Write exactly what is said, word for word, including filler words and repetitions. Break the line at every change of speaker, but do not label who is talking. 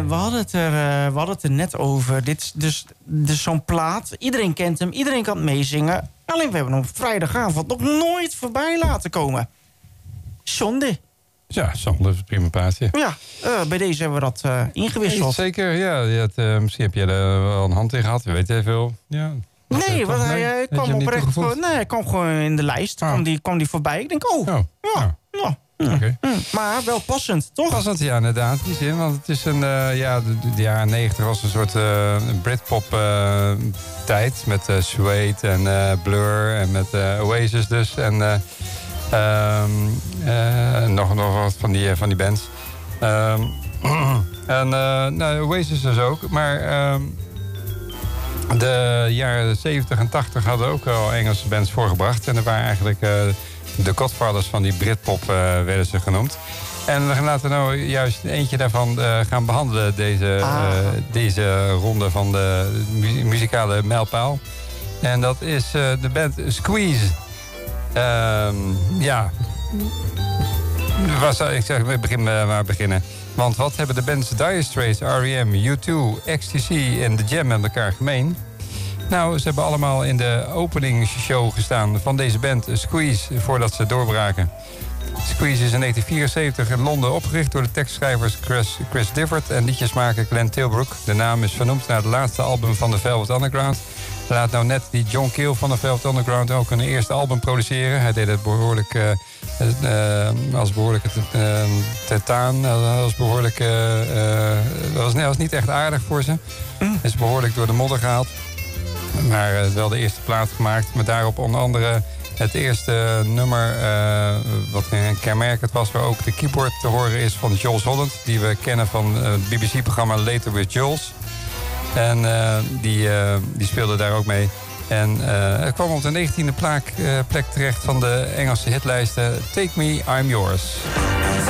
we, hadden het er, uh, we hadden het er net over. Dit is dus, dus zo'n plaat. Iedereen kent hem, iedereen kan het meezingen. Alleen we hebben hem op vrijdagavond nog nooit voorbij laten komen. Zonde.
Ja, zonde is een prima plaatje.
Ja, uh, bij deze hebben we dat uh, ingewisseld.
Nee, zeker, ja. Je had, uh, misschien heb je er wel een hand in gehad, je weet heel veel. Ja.
Nee, want hij nee, kwam oprecht voor, nee, hij kwam gewoon in de lijst. Oh. Kwam, die, kwam die voorbij. Ik denk, oh, oh. ja, ja.
ja. Okay.
Mm, maar wel passend, toch?
Passend, ja, inderdaad. Die zin, want het is een, uh, ja, de, de jaren negentig was een soort uh, Britpop uh, tijd. Met uh, Suede en uh, Blur en met uh, Oasis dus. En uh, um, uh, nog, nog wat van die, van die bands. Um, en uh, nou, Oasis dus ook, maar... Um, de jaren zeventig en tachtig hadden ook al Engelse bands voorgebracht. En er waren eigenlijk uh, de godfathers van die Britpop uh, werden ze genoemd. En we gaan laten nou juist eentje daarvan uh, gaan behandelen. Deze, ah. uh, deze ronde van de mu- muzikale mijlpaal. En dat is uh, de band Squeeze. Uh, ja. Was, ik zeg, ik begin maar beginnen. Want wat hebben de bands Dire Straits, R E M, U twee, X T C en The Jam met elkaar gemeen? Nou, ze hebben allemaal in de openingsshow gestaan van deze band Squeeze voordat ze doorbraken. Squeeze is in negentien vierenzeventig in Londen opgericht door de tekstschrijvers Chris, Chris Difford en liedjesmaker Glenn Tilbrook. De naam is vernoemd naar het laatste album van The Velvet Underground. Laat nou net die John Cale van The Velvet Underground ook een eerste album produceren. Hij deed het behoorlijk uh, uh, als behoorlijk uh, tetaan. Dat was behoorlijk. Uh, uh, dat was, nee, was niet echt aardig voor ze. Mm. Is behoorlijk door de modder gehaald. Maar uh, wel de eerste plaat gemaakt. Maar daarop onder andere het eerste nummer uh, wat kenmerkend was, waar ook de keyboard te horen is van Jools Holland. Die we kennen van het B B C-programma Later with Jules. En uh, die, uh, die speelde daar ook mee. En uh, het kwam op de negentiende plaak, uh, plek terecht van de Engelse hitlijsten Take Me, I'm Yours.